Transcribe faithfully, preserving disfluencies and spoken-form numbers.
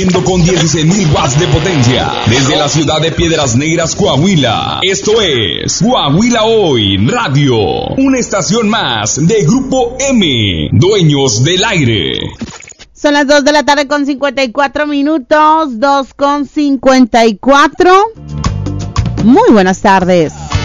transmitiendo con dieciséis mil watts de potencia desde la ciudad de Piedras Negras, Coahuila. Esto es Coahuila Hoy Radio, una estación más de Grupo M, dueños del aire. Son las dos de la tarde con cincuenta y cuatro minutos, dos con cincuenta y cuatro. Muy buenas tardes.